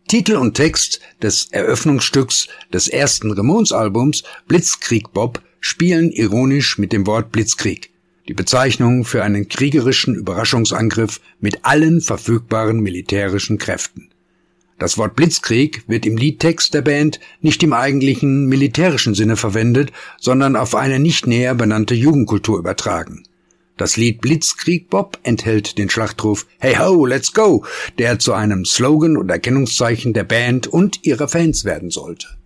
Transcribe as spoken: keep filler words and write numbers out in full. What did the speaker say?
Titel und Text des Eröffnungsstücks des ersten Ramones-Albums Blitzkrieg Bob spielen ironisch mit dem Wort Blitzkrieg, die Bezeichnung für einen kriegerischen Überraschungsangriff mit allen verfügbaren militärischen Kräften. Das Wort Blitzkrieg wird im Liedtext der Band nicht im eigentlichen militärischen Sinne verwendet, sondern auf eine nicht näher benannte Jugendkultur übertragen. Das Lied Blitzkrieg Bob enthält den Schlachtruf "Hey ho, let's go", der zu einem Slogan und Erkennungszeichen der Band und ihrer Fans werden sollte.